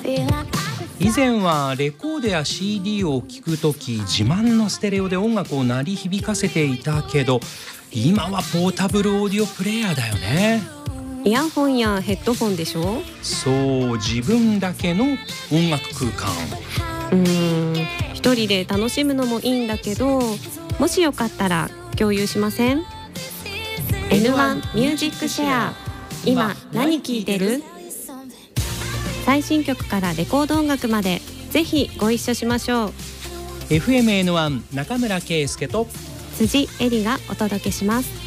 以前はレコードや CD を聴くとき自慢のステレオで音楽を鳴り響かせていたけど、今はポータブルオーディオプレイヤーだよね。 イヤホンやヘッドホンでしょ。 そう、自分だけの音楽空間。 一人で楽しむのもいいんだけど、もしよかったら共有しません？ N1 ミュージックシェア。今何聴いてる？最新曲からレコード音楽までぜひご一緒しましょう。 FMN1 中村圭介と辻恵里がお届けします。